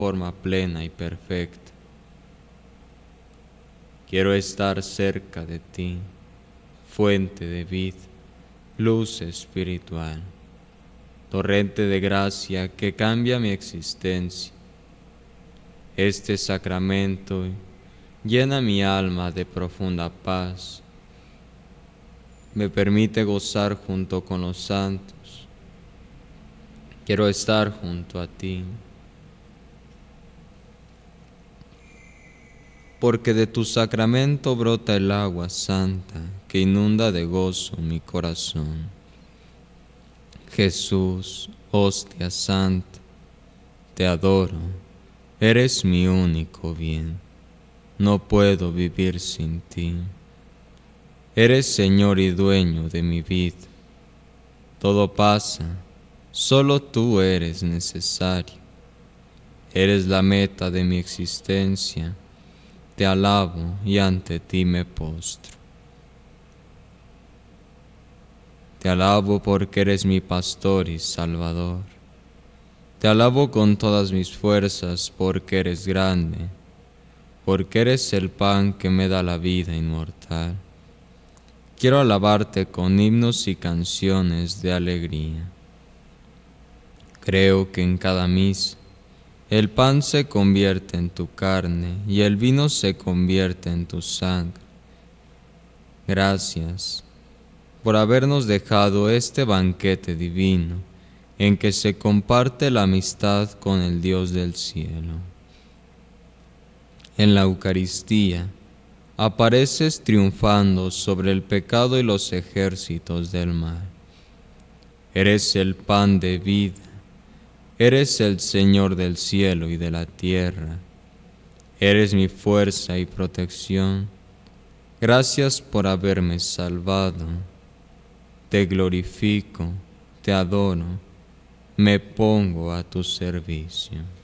forma plena y perfecta. Quiero estar cerca de ti, fuente de vida, luz espiritual, torrente de gracia que cambia mi existencia. Este sacramento llena mi alma de profunda paz. Me permite gozar junto con los santos. Quiero estar junto a ti. Porque de tu sacramento brota el agua santa que inunda de gozo mi corazón. Jesús, hostia santa, te adoro, eres mi único bien. No puedo vivir sin ti. Eres Señor y dueño de mi vida. Todo pasa, solo tú eres necesario. Eres la meta de mi existencia. Te alabo y ante ti me postro. Te alabo porque eres mi pastor y salvador. Te alabo con todas mis fuerzas porque eres grande, porque eres el pan que me da la vida inmortal. Quiero alabarte con himnos y canciones de alegría. Creo que en cada misa el pan se convierte en tu carne y el vino se convierte en tu sangre. Gracias por habernos dejado este banquete divino en que se comparte la amistad con el Dios del cielo. En la Eucaristía apareces triunfando sobre el pecado y los ejércitos del mal. Eres el pan de vida. Eres el Señor del cielo y de la tierra. Eres mi fuerza y protección. Gracias por haberme salvado. Te glorifico, te adoro, me pongo a tu servicio.